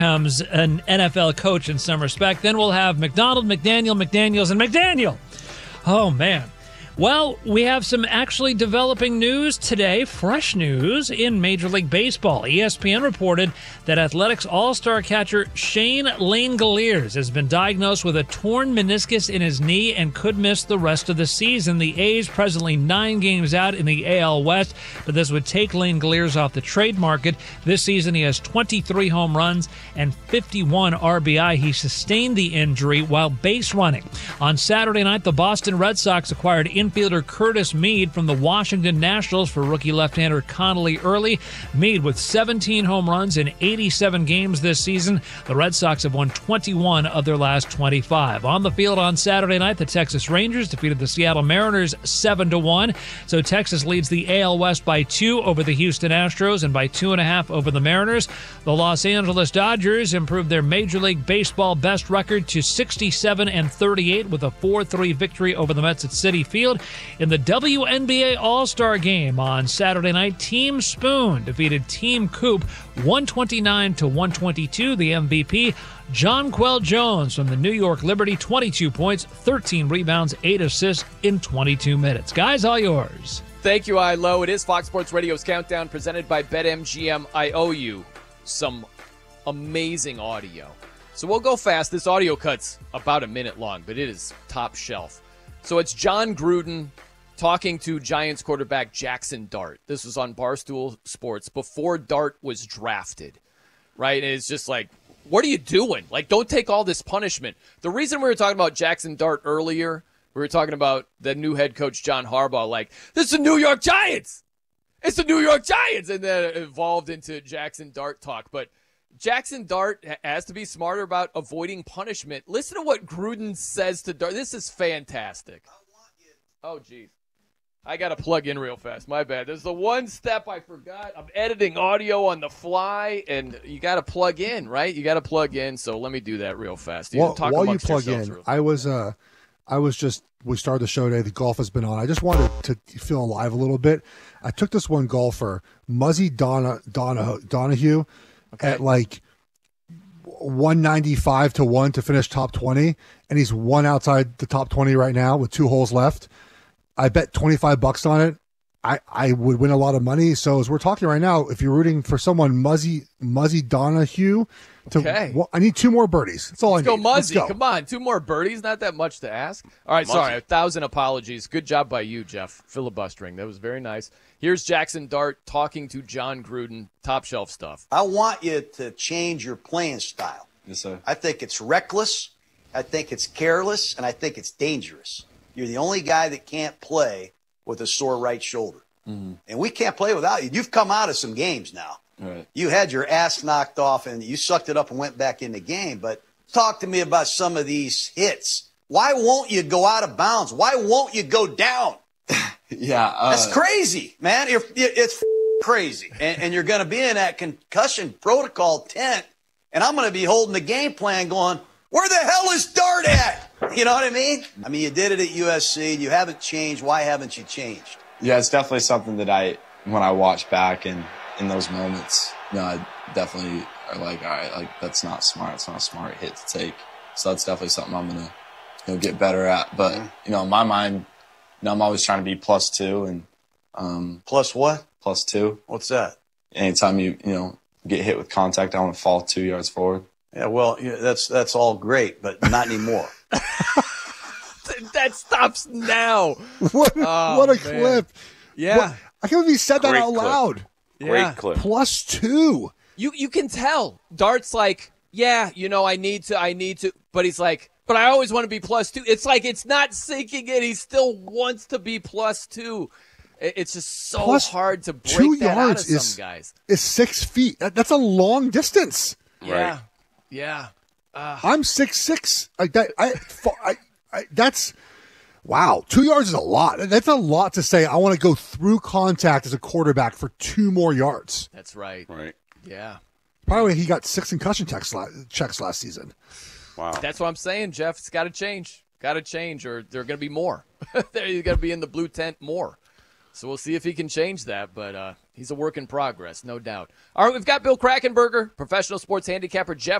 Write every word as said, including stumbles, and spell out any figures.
becomes an N F L coach in some respect. Then we'll have McDonald, McDaniel, McDaniels, and McDaniel. Oh, man. Well, we have some actually developing news today, fresh news in Major League Baseball. E S P N reported that Athletics All-Star catcher Shane Langeliers has been diagnosed with a torn meniscus in his knee and could miss the rest of the season. The A's presently nine games out in the A L West, but this would take Langeliers off the trade market. This season he has twenty-three home runs and fifty-one R B I. He sustained the injury while base running. On Saturday night, the Boston Red Sox acquired infielder Curtis Mead from the Washington Nationals for rookie left-hander Connolly Early. Mead with seventeen home runs in eighty-seven games this season. The Red Sox have won twenty-one of their last twenty-five. On the field on Saturday night, the Texas Rangers defeated the Seattle Mariners seven to one. So Texas leads the A L West by two over the Houston Astros and by two and a half over the Mariners. The Los Angeles Dodgers improved their Major League Baseball best record to sixty-seven and thirty-eight with a four three victory over the Mets at Citi Field. In the W N B A All-Star Game on Saturday night, Team Spoon defeated Team Coop one twenty-nine to one twenty-two. The M V P, Jonquel Jones from the New York Liberty, twenty-two points, thirteen rebounds, eight assists in twenty-two minutes. Guys, all yours. Thank you, I-Lo. It is Fox Sports Radio's Countdown presented by BetMGM. I owe you some amazing audio. So we'll go fast. This audio cut's about a minute long, but it is top shelf. So it's John Gruden talking to Giants quarterback Jackson Dart. This was on Barstool Sports before Dart was drafted, right? And it's just like, what are you doing? Like, don't take all this punishment. The reason we were talking about Jackson Dart earlier, we were talking about the new head coach John Harbaugh, like, this is the New York Giants. It's the New York Giants. And then it evolved into Jackson Dart talk. But Jackson Dart has to be smarter about avoiding punishment. Listen to what Gruden says to Dart. This is fantastic. I want you. Oh, geez. I got to plug in real fast. My bad. There's the one step I forgot. I'm editing audio on the fly, and you got to plug in, right? You got to plug in. So let me do that real fast. You well, talk while you plug in, I was, uh, I was just, we started the show today. The golf has been on. I just wanted to feel alive a little bit. I took this one golfer, Muzzy Donna, Donna, Donahue. Okay. At like one ninety-five to one to finish top twenty, and he's one outside the top twenty right now with two holes left. I bet twenty-five bucks on it. I, I would win a lot of money. So as we're talking right now, if you're rooting for someone, Muzzy Muzzy Donahue, to, okay. well, I need two more birdies. That's all Let's I go need. Muzzy. Let's go. Come on, two more birdies. Not that much to ask. All right, Muzzy. sorry, a thousand apologies. Good job by you, Jeff, filibustering. That was very nice. Here's Jackson Dart talking to John Gruden, top shelf stuff. I want you to change your playing style. Yes, sir. I think it's reckless, I think it's careless, and I think it's dangerous. You're the only guy that can't play with a sore right shoulder. Mm-hmm. And we can't play without you. You've come out of some games now. Right. You had your ass knocked off, and you sucked it up and went back in the game. But talk to me about some of these hits. Why won't you go out of bounds? Why won't you go down? yeah. Uh, That's crazy, man. You're, it's crazy. And, and you're going to be in that concussion protocol tent, and I'm going to be holding the game plan going, where the hell is Dart at? You know what I mean? I mean, you did it at U S C. You haven't changed. Why haven't you changed? Yeah, it's definitely something that I, when I watch back and in those moments, you know, I definitely are like, all right, like that's not smart. It's not a smart hit to take. So that's definitely something I'm gonna, you know, get better at. But mm-hmm. you know, in my mind, you know, I'm always trying to be plus two and um, plus what? Plus two. What's that? Anytime you you know get hit with contact, I want to fall two yards forward. Yeah, well, yeah, that's that's all great, but not anymore. That stops now. What, oh, what a man. clip. Yeah. What, I can't believe he said Great that out clip. loud. Great yeah. clip. Plus two. You you can tell. Dart's like, yeah, you know, I need to, I need to. But he's like, but I always want to be plus two. It's like it's not sinking in. He still wants to be plus two. It's just so plus hard to break two that yards out of some is, guys. Is six feet. That, that's a long distance. Yeah. Right. Yeah. Uh, I'm six six. Like that. I, I, I. That's. Wow, two yards is a lot. That's a lot to say. I want to go through contact as a quarterback for two more yards. That's right. Right. Yeah. Probably he got six concussion checks last, checks last season. Wow. That's what I'm saying, Jeff. It's got to change. Got to change, or there are going to be more. They're going to be in the blue tent more. So we'll see if he can change that, but uh, he's a work in progress, no doubt. All right, we've got Bill Krakenberger, professional sports handicapper, Jeff